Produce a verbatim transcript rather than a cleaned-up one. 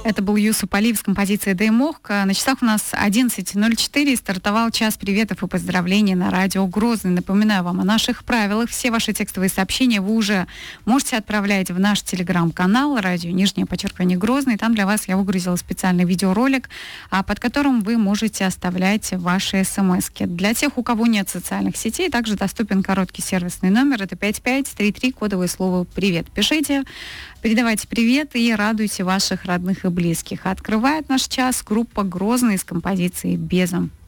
Это был Юсуп Алиев с композицией «Даймох». На часах у нас одиннадцать ноль четыре. Стартовал час приветов и поздравлений на радио Грозный. Напоминаю вам о наших правилах. Все ваши текстовые сообщения вы уже можете отправлять в наш телеграм-канал «Радио Нижнее подчеркивание Грозный». Там для вас я выгрузила специальный видеоролик, под которым вы можете оставлять ваши смски. Для тех, у кого нет социальных сетей, также доступен короткий сервисный номер. Это пять пять три три, кодовое слово «Привет». Пишите, передавайте привет и радуйте ваших родных и близких. Открывает наш час группа «Грозный» с композицией «Безом».